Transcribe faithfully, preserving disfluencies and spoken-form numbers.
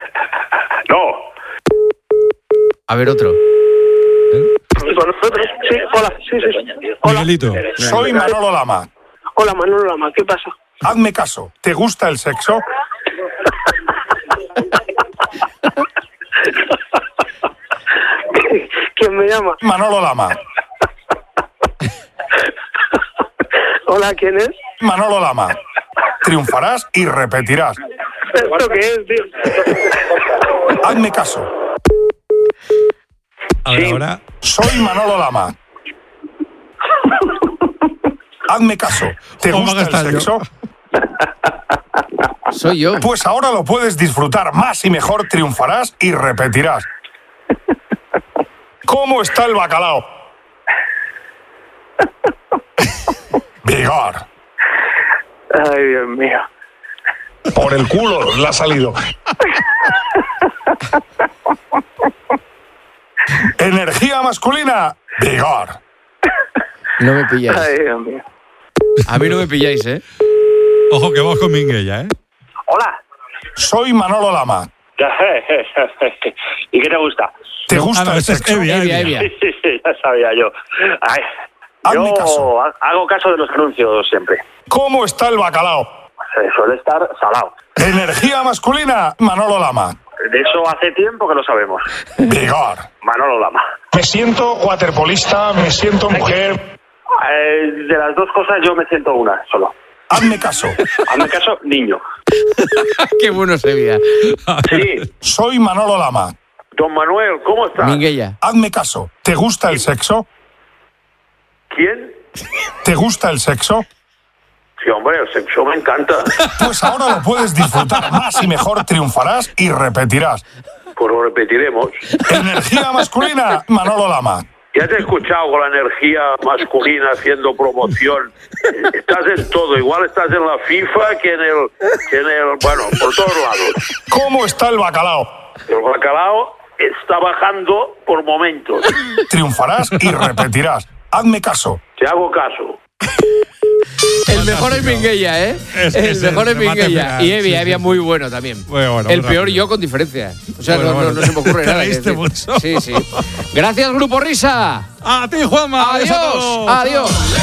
No. A ver, otro. Con nosotros, sí, hola, sí, sí, sí. Hola. Miguelito. Soy Manolo Lama. Hola, Manolo Lama, ¿qué pasa? Hazme caso. ¿Te gusta el sexo? ¿Quién me llama? Manolo Lama. Hola, ¿quién es? Manolo Lama. Triunfarás y repetirás. ¿Esto qué es, tío? Hazme caso. A ver, Sí. ahora. Soy Manolo Lama. Hazme caso. ¿Te Juanma gusta el Castaño. sexo? Soy yo. Pues ahora lo puedes disfrutar más y mejor, triunfarás y repetirás. ¿Cómo está el bacalao? Vigor. Ay, Dios mío. Por el culo le ha salido. Energía masculina. Vigor. No me pilláis. Ay, Dios mío. A mí no me pilláis, ¿eh? Ojo que vamos con Minguella, ¿eh? Hola. Soy Manolo Lama. ¿Y qué te gusta? ¿Te Ah, gusta no, el este es sexo? Evia, Evia, Evia. Evia. Sí, sí, ya sabía yo. Ay, Hazme yo caso. ha- hago caso de los anuncios siempre. ¿Cómo está el bacalao? Eh, Suele estar salado. Energía masculina. Manolo Lama. De eso hace tiempo que lo sabemos. Vigor. Manolo Lama. Me siento waterpolista, me siento mujer. Eh, de las dos cosas yo me siento una solo. Hazme caso. Hazme caso, niño. Qué bueno se veía. Sí. Soy Manolo Lama. Don Manuel, ¿cómo estás? Minguella. Hazme caso. ¿Te gusta el sexo? ¿Quién? ¿Te gusta el sexo? Sí, hombre, el sexo me encanta. Pues ahora lo puedes disfrutar más y mejor, triunfarás y repetirás. Pues lo repetiremos. Energía masculina. Manolo Lama. Ya te he escuchado con la energía masculina haciendo promoción. Estás en todo. Igual estás en la FIFA que en el... Que en el bueno, por todos lados. ¿Cómo está el bacalao? El bacalao está bajando por momentos. Triunfarás y repetirás. Hazme caso. Te hago caso. El mejor es Minguella, ¿eh? Es- el es mejor el es remate Minguella. final, Y Evia, sí, Evia sí, muy sí. bueno también. Muy bueno, el muy peor rápido. yo con diferencia. O sea, Bueno, no, no- bueno. no se me ocurre Te nada. que reíste decir. mucho. Sí, sí. Gracias, Grupo Risa. A ti, Juanma. Adiós. a todos. Adiós.